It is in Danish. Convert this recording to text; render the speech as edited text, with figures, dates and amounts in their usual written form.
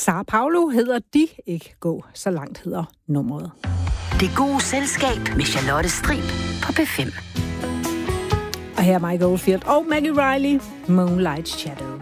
Sao Paulo hedder de, ikke gå så langt hedder nummeret. Det gode selskab med Charlotte Strib på P5. Og her er Mike Oldfield og Maggie Riley, Moonlight Shadow.